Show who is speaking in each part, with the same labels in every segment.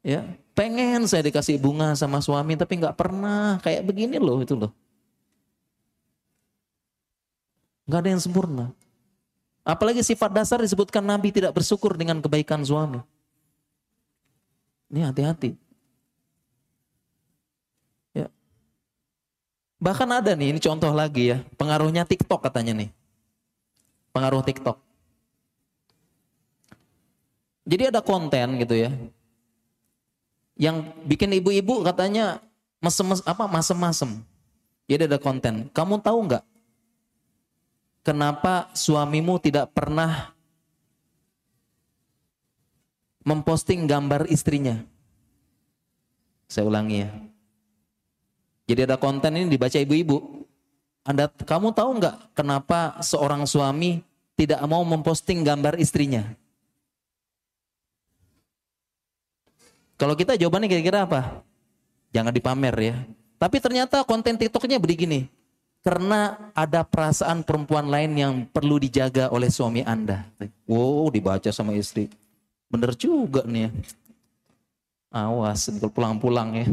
Speaker 1: Ya, pengen saya dikasih bunga sama suami tapi nggak pernah kayak begini loh itu loh. Nggak ada yang sempurna. Apalagi sifat dasar disebutkan Nabi tidak bersyukur dengan kebaikan suami. Ini hati-hati. Ya. Bahkan ada nih, ini contoh lagi ya, pengaruhnya TikTok katanya nih. Pengaruh TikTok. Jadi ada konten gitu ya, yang bikin ibu-ibu katanya masem-masem. Jadi ada konten. Kamu tahu nggak kenapa suamimu tidak pernah memposting gambar istrinya? Saya ulangi ya. Jadi ada konten ini dibaca ibu-ibu. Kamu tahu nggak kenapa seorang suami tidak mau memposting gambar istrinya? Kalau kita jawabannya kira-kira apa? Jangan dipamer ya. Tapi ternyata konten TikToknya begini. Karena ada perasaan perempuan lain yang perlu dijaga oleh suami Anda. Wow, dibaca sama istri. Bener juga nih ya. Awas, kalau pulang-pulang ya.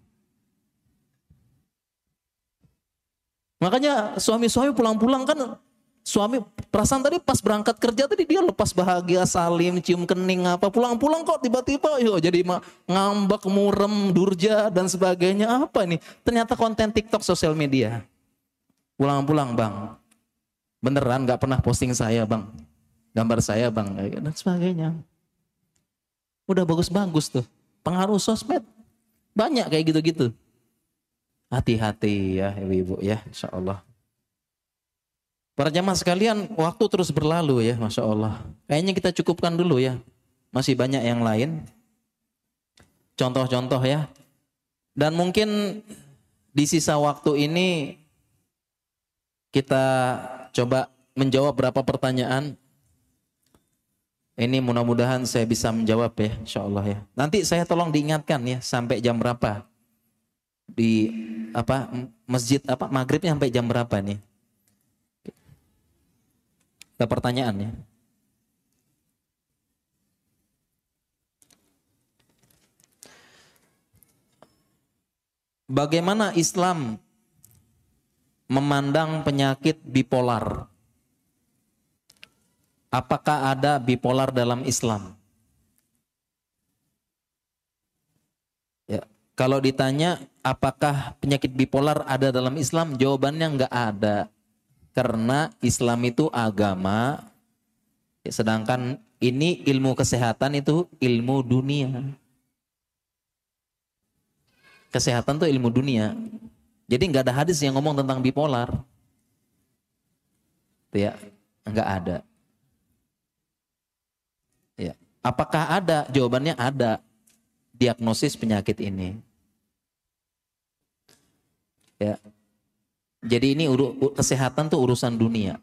Speaker 1: Makanya suami-suami pulang-pulang kan, suami perasaan tadi pas berangkat kerja tadi dia lepas bahagia, salim, cium kening apa, pulang-pulang kok tiba-tiba jadi ngambek, murem, durja dan sebagainya. Apa ini? Ternyata konten TikTok sosial media. Pulang-pulang bang, beneran gak pernah posting saya bang, gambar saya bang, dan sebagainya. Udah bagus-bagus tuh, pengaruh sosmed banyak kayak gitu-gitu. Hati-hati ya ibu-ibu ya, insya Allah. Para jamaah sekalian, waktu terus berlalu ya, Masya Allah. Kayaknya kita cukupkan dulu ya, masih banyak yang lain. Contoh-contoh ya. Dan mungkin di sisa waktu ini kita coba menjawab beberapa pertanyaan. Ini mudah-mudahan saya bisa menjawab ya, insya Allah ya. Nanti saya tolong diingatkan ya, sampai jam berapa di masjid maghribnya sampai jam berapa nih? Ada pertanyaannya. Bagaimana Islam memandang penyakit bipolar? Apakah ada bipolar dalam Islam? Ya, kalau ditanya apakah penyakit bipolar ada dalam Islam, jawabannya enggak ada. Karena Islam itu agama, sedangkan ini ilmu kesehatan itu ilmu dunia. Kesehatan itu ilmu dunia. Jadi enggak ada hadis yang ngomong tentang bipolar. Ya, enggak ada. Ya. Apakah ada? Jawabannya ada. Diagnosis penyakit ini. Ya. Jadi ini kesehatan tuh urusan dunia.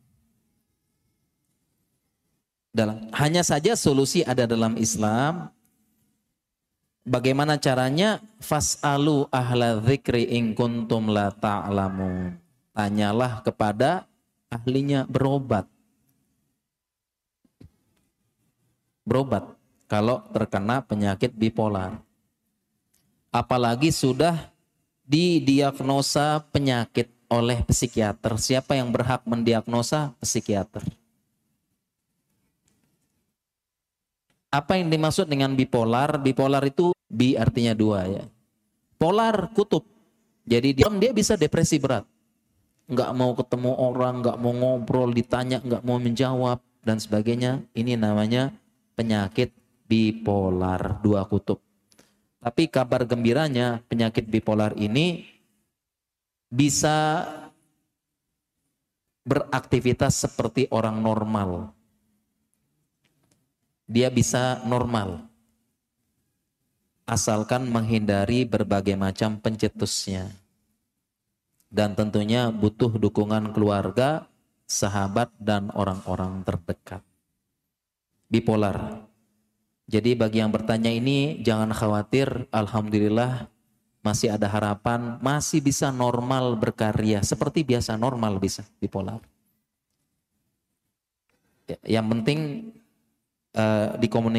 Speaker 1: Hanya saja solusi ada dalam Islam. Bagaimana caranya? Fas'alu ahla dzikri in kuntum la ta'lamun. Tanyalah kepada ahlinya, berobat. Berobat kalau terkena penyakit bipolar. Apalagi sudah didiagnosa penyakit oleh psikiater. Siapa yang berhak mendiagnosa? Psikiater. Apa yang dimaksud dengan bipolar? Bipolar itu bi artinya dua ya. Polar kutub. Jadi dia bisa depresi berat. Nggak mau ketemu orang, nggak mau ngobrol, ditanya nggak mau menjawab dan sebagainya. Ini namanya penyakit bipolar dua kutub. Tapi kabar gembiranya penyakit bipolar ini bisa beraktivitas seperti orang normal. Dia bisa normal. Asalkan menghindari berbagai macam pencetusnya. Dan tentunya butuh dukungan keluarga, sahabat, dan orang-orang terdekat. Bipolar. Jadi bagi yang bertanya ini jangan khawatir, alhamdulillah masih ada harapan, masih bisa normal berkarya seperti biasa, normal bisa bipolar. Yang penting dikomunikasikan